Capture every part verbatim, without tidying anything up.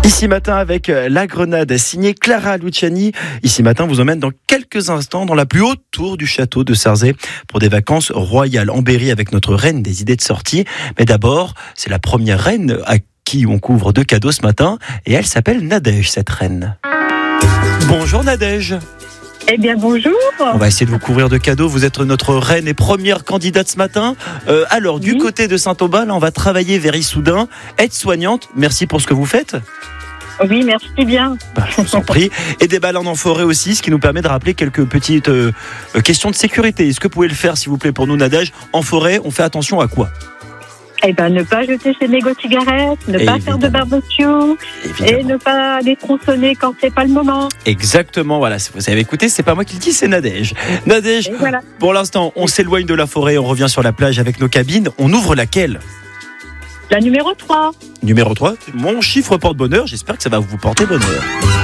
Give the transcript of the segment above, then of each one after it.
Ici Matin avec La Grenade, signée Clara Luciani. Ici Matin vous emmène dans quelques instants dans la plus haute tour du château de Sarzay pour des vacances royales en Berry avec notre reine des idées de sortie. Mais d'abord, c'est la première reine à qui on couvre deux cadeaux ce matin et elle s'appelle Nadège, cette reine. Bonjour Nadège. Eh bien bonjour. On va essayer de vous couvrir de cadeaux. Vous êtes notre reine et première candidate ce matin. Euh, alors, oui. Du côté de Saint-Aubin, là, on va travailler vers Issoudun. Aide-soignante, merci pour ce que vous faites. Oui, merci bien. Bah, je vous en prie. Et des balades en forêt aussi, ce qui nous permet de rappeler quelques petites euh, questions de sécurité. Est-ce que vous pouvez le faire, s'il vous plaît, pour nous, Nadège? En forêt, on fait attention à quoi? Eh ben, ne pas jeter ses mégots de cigarettes, ne Évidemment. pas faire de barbecue Évidemment. et ne pas aller tronçonner quand c'est pas le moment. Exactement, voilà. Vous avez écouté, c'est pas moi qui le dis, c'est Nadège. Nadège, voilà. Pour l'instant, on s'éloigne de la forêt, on revient sur la plage avec nos cabines. On ouvre laquelle? La numéro trois. Numéro trois, mon chiffre porte bonheur. J'espère que ça va vous porter bonheur.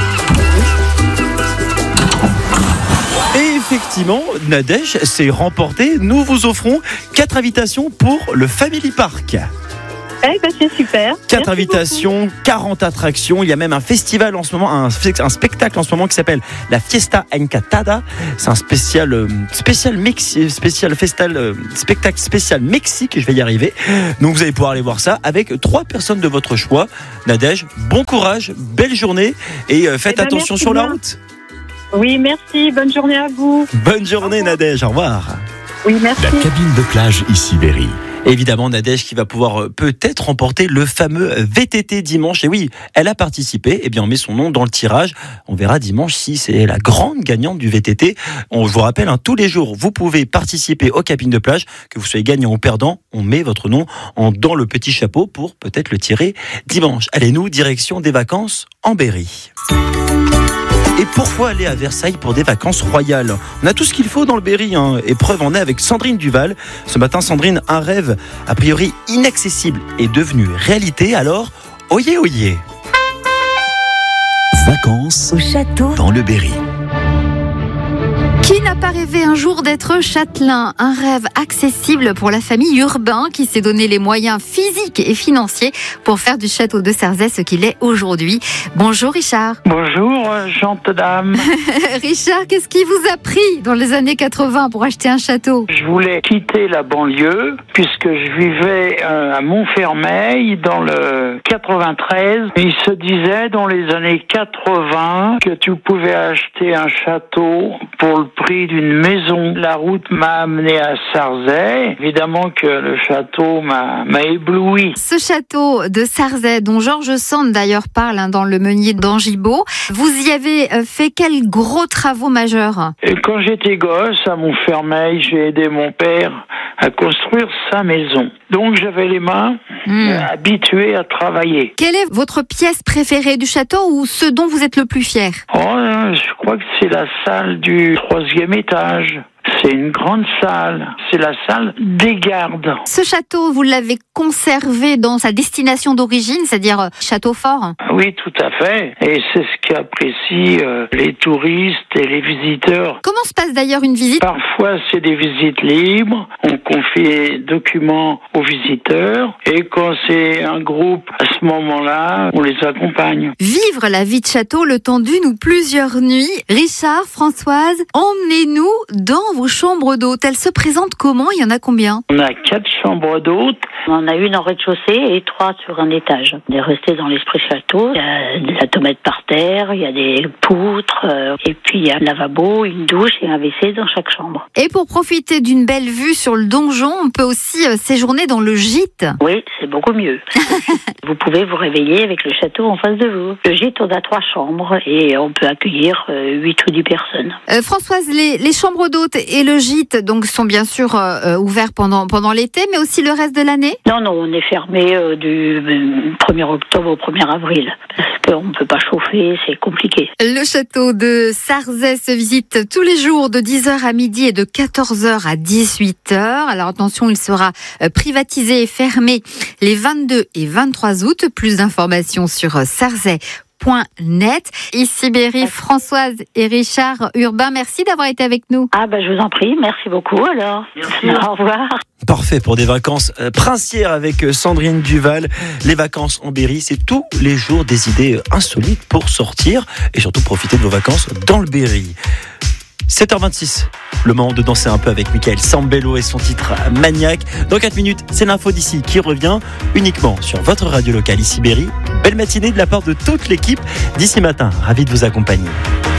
Et effectivement, Nadège s'est remporté. Nous vous offrons quatre invitations pour le Family Park. Eh ben c'est super. Quatre invitations, beaucoup. quarante attractions. Il y a même un festival en ce moment, un, un spectacle en ce moment qui s'appelle la Fiesta Encantada. C'est un spécial, euh, spécial mix, spécial festal, euh, spectacle spécial Mexique. Je vais y arriver. Donc vous allez pouvoir aller voir ça avec trois personnes de votre choix. Nadège, bon courage, belle journée et euh, faites eh ben, attention sur bien. la route. Oui, merci. Bonne journée à vous. Bonne journée, Nadège. Au revoir. Oui, merci. La cabine de plage ici Berry. Évidemment, Nadège qui va pouvoir peut-être remporter le fameux V T T dimanche. Et oui, elle a participé. Eh bien, on met son nom dans le tirage. On verra dimanche si c'est la grande gagnante du V T T. On vous rappelle, hein, tous les jours, vous pouvez participer aux cabines de plage. Que vous soyez gagnant ou perdant, on met votre nom en, dans le petit chapeau pour peut-être le tirer dimanche. Allez, nous, direction des vacances en Berry. Et pourquoi aller à Versailles pour des vacances royales? On a tout ce qu'il faut dans le Berry, hein. Et preuve en est avec Sandrine Duval. Ce matin, Sandrine, un rêve a priori inaccessible est devenu réalité. Alors, oyez, oyez. Vacances au château dans le Berry. Qui n'a pas rêvé un jour d'être châtelain? Un rêve accessible pour la famille Urbain qui s'est donné les moyens physiques et financiers pour faire du château de Sarzay ce qu'il est aujourd'hui. Bonjour Richard. Bonjour, gentille dame. Richard, qu'est-ce qui vous a pris dans les années quatre-vingts pour acheter un château? Je voulais quitter la banlieue puisque je vivais à Montfermeil dans le quatre-vingt-treize. Il se disait dans les années quatre-vingts que tu pouvais acheter un château pour le prix d'une maison. La route m'a amené à Sarzay. Évidemment que le château m'a, m'a ébloui. Ce château de Sarzay, dont Georges Sand d'ailleurs parle hein, dans Le Meunier d'Angibault, vous y avez fait quels gros travaux majeurs? Et quand j'étais gosse à Montfermeil, j'ai aidé mon père à construire sa maison. Donc j'avais les mains mmh. habituées à travailler. Quelle est votre pièce préférée du château ou ce dont vous êtes le plus fier? Oh, je crois que c'est la salle du troisième étage. C'est une grande salle. C'est la salle des gardes. Ce château, vous l'avez conservé dans sa destination d'origine, c'est-à-dire château fort? Oui, tout à fait. Et c'est ce qu'apprécient euh, les touristes et les visiteurs. Comment se passe d'ailleurs une visite? Parfois, c'est des visites libres. On confie les documents aux visiteurs. Et quand c'est un groupe, à ce moment-là, on les accompagne. Vivre la vie de château le temps d'une ou plusieurs nuits. Richard, Françoise, emmenez-nous dans vos chambres d'hôtes. Elles se présentent comment? Il y en a combien? On a quatre chambres d'hôtes. On en a une en rez-de-chaussée et trois sur un étage. On est resté dans l'esprit château. Il y a de la tomate par terre, il y a des poutres, euh, et puis il y a un lavabo, une douche et un W C dans chaque chambre. Et pour profiter d'une belle vue sur le donjon, on peut aussi euh, séjourner dans le gîte. Oui, c'est beaucoup mieux. Vous pouvez vous réveiller avec le château en face de vous. Le gîte, on a trois chambres et on peut accueillir euh, huit ou dix personnes. Euh, Françoise, les, les chambres d'hôtes et le gîte donc sont bien sûr euh, ouverts pendant pendant l'été, mais aussi le reste de l'année? Non, non, on est fermé euh, du euh, premier octobre au premier avril parce qu'on ne peut pas chauffer, c'est compliqué. Le château de Sarzay se visite tous les jours de dix heures à midi et de quatorze heures à dix-huit heures. Alors attention, il sera privatisé et fermé les vingt-deux et vingt-trois août. Plus d'informations sur sarzay point net. Ici Berry, Françoise et Richard Urbain, merci d'avoir été avec nous. Ah bah je vous en prie, merci beaucoup alors. Merci. Au revoir. Parfait pour des vacances princières avec Sandrine Duval. Les vacances en Berry, c'est tous les jours des idées insolites pour sortir et surtout profiter de vos vacances dans le Berry. sept heures vingt-six, le moment de danser un peu avec Michael Sambello et son titre Maniaque. Dans quatre minutes, c'est l'info d'ici qui revient uniquement sur votre radio locale ici Berry. Belle matinée de la part de toute l'équipe d'ici matin. Ravi de vous accompagner.